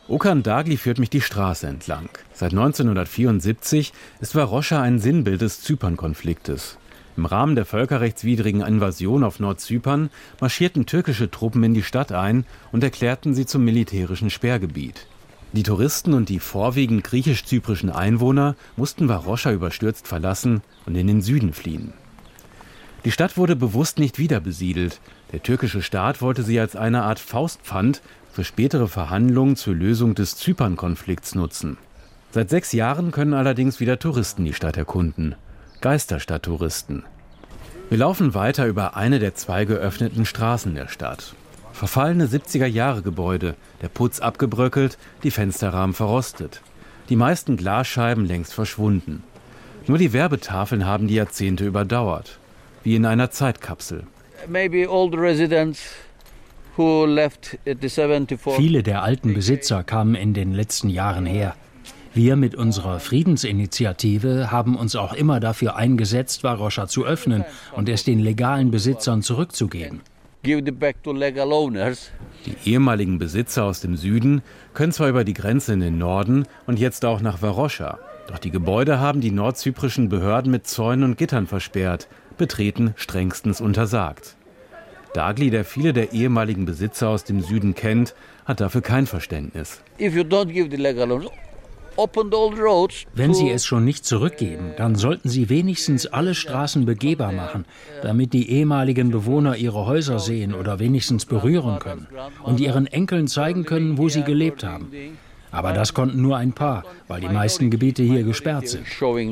Okan Dagli führt mich die Straße entlang. Seit 1974 ist Varosha ein Sinnbild des Zypern-Konfliktes. Im Rahmen der völkerrechtswidrigen Invasion auf Nordzypern marschierten türkische Truppen in die Stadt ein und erklärten sie zum militärischen Sperrgebiet. Die Touristen und die vorwiegend griechisch-zyprischen Einwohner mussten Varosha überstürzt verlassen und in den Süden fliehen. Die Stadt wurde bewusst nicht wieder besiedelt. Der türkische Staat wollte sie als eine Art Faustpfand für spätere Verhandlungen zur Lösung des Zypern-Konflikts nutzen. Seit 6 Jahren können allerdings wieder Touristen die Stadt erkunden. Geisterstadttouristen. Wir laufen weiter über eine der 2 geöffneten Straßen der Stadt. Verfallene 70er-Jahre-Gebäude, der Putz abgebröckelt, die Fensterrahmen verrostet. Die meisten Glasscheiben längst verschwunden. Nur die Werbetafeln haben die Jahrzehnte überdauert. Wie in einer Zeitkapsel. Viele der alten Besitzer kamen in den letzten Jahren her. Wir mit unserer Friedensinitiative haben uns auch immer dafür eingesetzt, Varosha zu öffnen und es den legalen Besitzern zurückzugeben. Die ehemaligen Besitzer aus dem Süden können zwar über die Grenze in den Norden und jetzt auch nach Varosha. Doch die Gebäude haben die nordzyprischen Behörden mit Zäunen und Gittern versperrt, Betreten strengstens untersagt. Dagli, der viele der ehemaligen Besitzer aus dem Süden kennt, hat dafür kein Verständnis. Wenn Sie es schon nicht zurückgeben, dann sollten Sie wenigstens alle Straßen begehbar machen, damit die ehemaligen Bewohner ihre Häuser sehen oder wenigstens berühren können und ihren Enkeln zeigen können, wo sie gelebt haben. Aber das konnten nur ein paar, weil die meisten Gebiete hier gesperrt sind.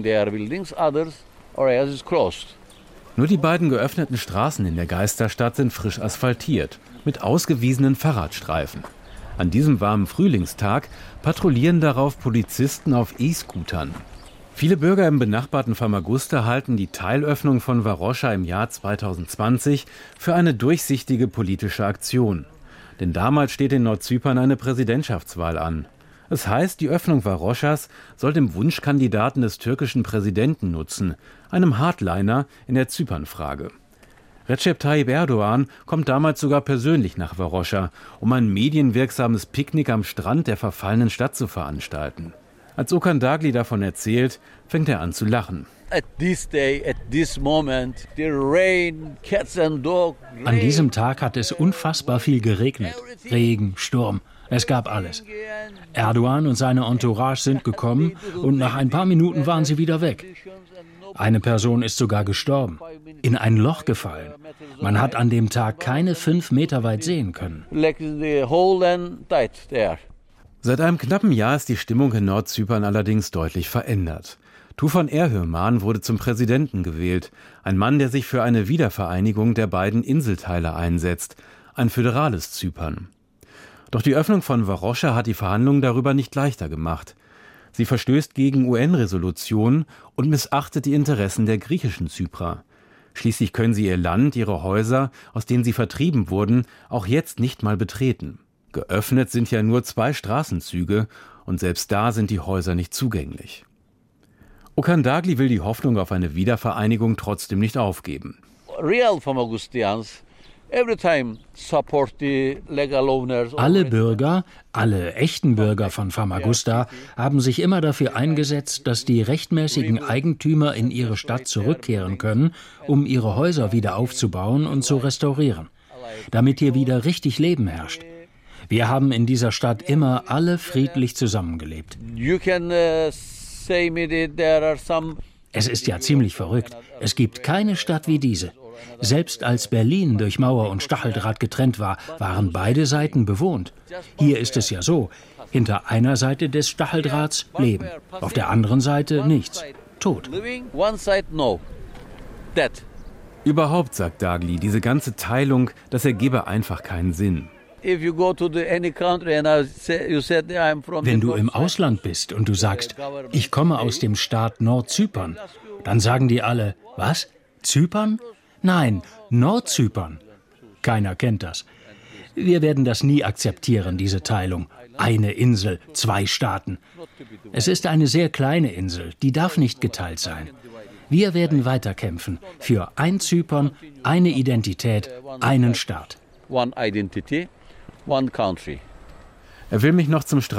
Nur die beiden geöffneten Straßen in der Geisterstadt sind frisch asphaltiert, mit ausgewiesenen Fahrradstreifen. An diesem warmen Frühlingstag patrouillieren darauf Polizisten auf E-Scootern. Viele Bürger im benachbarten Famagusta halten die Teilöffnung von Varosha im Jahr 2020 für eine durchsichtige politische Aktion. Denn damals steht in Nordzypern eine Präsidentschaftswahl an. Es heißt, die Öffnung Varoshas soll dem Wunschkandidaten des türkischen Präsidenten nutzen, einem Hardliner in der Zypernfrage. Recep Tayyip Erdogan kommt damals sogar persönlich nach Varosha, um ein medienwirksames Picknick am Strand der verfallenen Stadt zu veranstalten. Als Okan Dagli davon erzählt, fängt er an zu lachen. An diesem Tag hat es unfassbar viel geregnet. Regen, Sturm, es gab alles. Erdogan und seine Entourage sind gekommen und nach ein paar Minuten waren sie wieder weg. Eine Person ist sogar gestorben, in ein Loch gefallen. Man hat an dem Tag keine 5 Meter weit sehen können. Seit einem knappen Jahr ist die Stimmung in Nordzypern allerdings deutlich verändert. Tufan Erhürman wurde zum Präsidenten gewählt, ein Mann, der sich für eine Wiedervereinigung der beiden Inselteile einsetzt, ein föderales Zypern. Doch die Öffnung von Varosha hat die Verhandlungen darüber nicht leichter gemacht. Sie verstößt gegen UN-Resolutionen und missachtet die Interessen der griechischen Zyprer. Schließlich können sie ihr Land, ihre Häuser, aus denen sie vertrieben wurden, auch jetzt nicht mal betreten. Geöffnet sind ja nur 2 Straßenzüge und selbst da sind die Häuser nicht zugänglich. Okan Dagli will die Hoffnung auf eine Wiedervereinigung trotzdem nicht aufgeben. Alle Bürger, alle echten Bürger von Famagusta haben sich immer dafür eingesetzt, dass die rechtmäßigen Eigentümer in ihre Stadt zurückkehren können, um ihre Häuser wieder aufzubauen und zu restaurieren, damit hier wieder richtig Leben herrscht. Wir haben in dieser Stadt immer alle friedlich zusammengelebt. Es ist ja ziemlich verrückt. Es gibt keine Stadt wie diese. Selbst als Berlin durch Mauer und Stacheldraht getrennt war, waren beide Seiten bewohnt. Hier ist es ja so, hinter einer Seite des Stacheldrahts Leben, auf der anderen Seite nichts, Tod. Überhaupt, sagt Dagli, diese ganze Teilung, das ergebe einfach keinen Sinn. Wenn du im Ausland bist und du sagst, ich komme aus dem Staat Nordzypern, dann sagen die alle, was? Zypern? Nein, Nordzypern. Keiner kennt das. Wir werden das nie akzeptieren, diese Teilung. Eine Insel, 2 Staaten. Es ist eine sehr kleine Insel, die darf nicht geteilt sein. Wir werden weiterkämpfen für ein Zypern, eine Identität, einen Staat. Er will mich noch zum